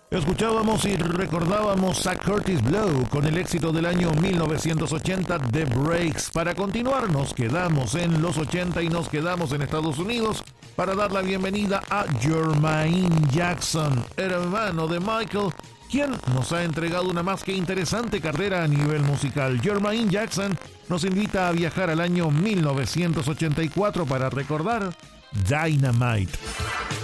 Escuchábamos y recordábamos a Curtis Blow con el éxito del año 1980, The Breaks. Para continuar, nos quedamos en los 80 y nos quedamos en Estados Unidos para dar la bienvenida a Jermaine Jackson, hermano de Michael, quien nos ha entregado una más que interesante carrera a nivel musical. Jermaine Jackson nos invita a viajar al año 1984 para recordar Dynamite.